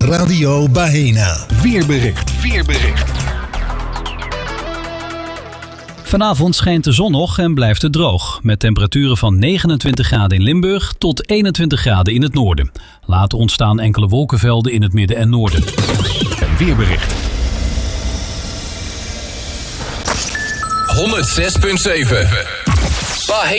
Radio Baena. Weerbericht. Vanavond schijnt de zon nog en blijft het droog. Met temperaturen van 29 graden in Limburg tot 21 graden in het noorden. Later ontstaan enkele wolkenvelden in het midden en noorden. Een weerbericht. 106.7